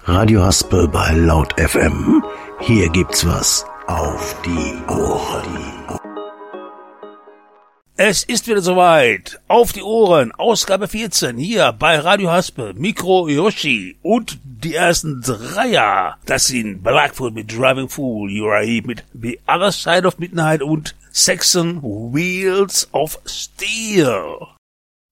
Radio Haspel bei Laut FM. Hier gibt's was auf die Ohren. Es ist wieder soweit. Auf die Ohren. Ausgabe 14 hier bei Radio Haspel. Mikro Yoshi und die ersten Dreier. Das sind Blackfoot mit Driving Fool, Uriah mit The Other Side of Midnight und Saxon Wheels of Steel.